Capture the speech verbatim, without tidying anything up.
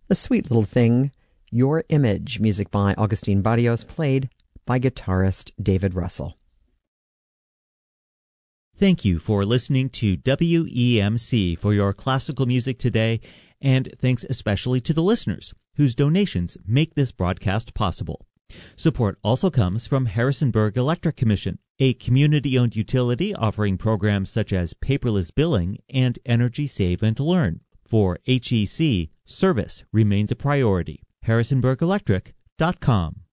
A sweet little thing, Your Image, music by Augustine Barrios, played by guitarist David Russell. Thank you for listening to W E M C for your classical music today, and thanks especially to the listeners whose donations make this broadcast possible. Support also comes from Harrisonburg Electric Commission, a community-owned utility offering programs such as paperless billing and Energy Save and Learn. For H E C, service remains a priority. harrisonburg electric dot com